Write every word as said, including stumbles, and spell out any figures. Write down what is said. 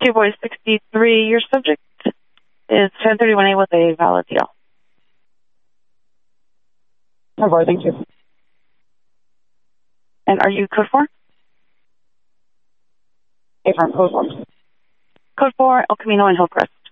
Whiskey Boy sixty-three, your subject is ten thirty-one A with a valid deal. ten four, thank you. And are you code four? Affirm, code four. Code four, El Camino and Hillcrest.